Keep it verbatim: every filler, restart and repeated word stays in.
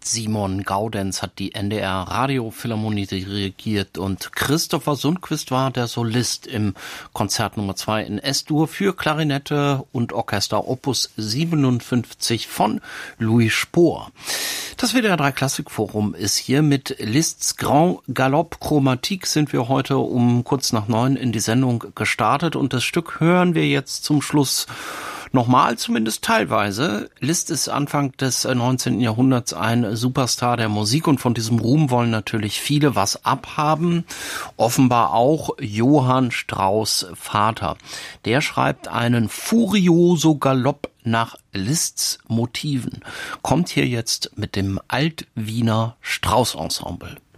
Simon Gaudenz hat die N D R Radiophilharmonie dirigiert und Christopher Sundquist war der Solist im Konzert Nummer zwei in S-Dur für Klarinette und Orchester Opus siebenundfünfzig von Louis Spohr. Das W D R drei Klassikforum ist hier mit Liszt's Grand Galop Chromatique sind wir heute um kurz nach neun in die Sendung gestartet und das Stück hören wir jetzt zum Schluss nochmal, zumindest teilweise. Liszt ist Anfang des neunzehnten Jahrhunderts ein Superstar der Musik und von diesem Ruhm wollen natürlich viele was abhaben. Offenbar auch Johann Strauss Vater. Der schreibt einen Furioso Galopp nach Liszt's Motiven. Kommt hier jetzt mit dem Alt-Wiener Strauss Ensemble.